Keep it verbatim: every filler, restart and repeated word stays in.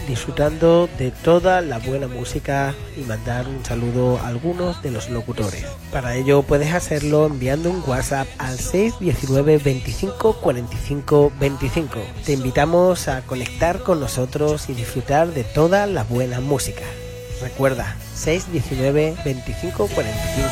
disfrutando de toda la buena música y mandar un saludo a algunos de los locutores. Para ello puedes hacerlo enviando un WhatsApp al seis uno nueve, veinticinco, cuarenta y cinco, veinticinco. Te invitamos a conectar con nosotros y disfrutar de toda la buena música. Recuerda, seis uno nueve, veinticinco, cuarenta y cinco.